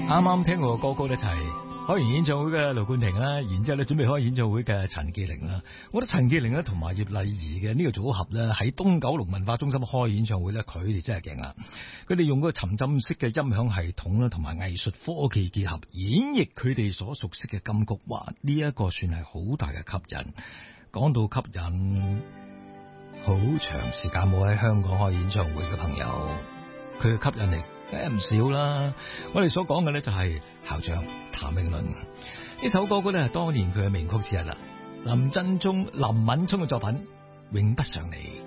啱啱聽過嘅歌曲咧就係開完演唱會嘅盧冠廷啦，然之後咧準備開演唱會嘅陳潔靈啦。我覺得陳潔靈咧同埋葉麗儀嘅呢個組合咧喺東九龍文化中心開演唱會咧，佢哋真係勁啦！佢哋用嗰個沉浸式嘅音響系統啦，同埋藝術科技結合，演繹佢哋所熟悉嘅金曲，哇！呢一個算係好大嘅吸引。講到吸引，好長時間冇喺香港開演唱會嘅朋友，佢嘅吸引力唔少啦。我哋所講嘅咧就係校長譚詠麟，呢首歌曲咧係當年佢嘅名曲之一啦。林敏聰嘅作品《永不想你》。